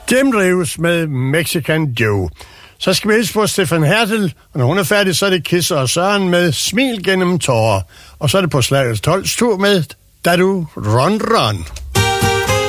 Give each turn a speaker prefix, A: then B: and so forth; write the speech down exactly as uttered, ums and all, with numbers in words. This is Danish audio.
A: Jim Reeves med Mexican Joe. Så skal vi hilse på Stefan Hertel, og når hun er færdig, så er det Kisser og Søren med Smil gennem tårer. Og så er det på Slagets tolv tur med Da du Run Run.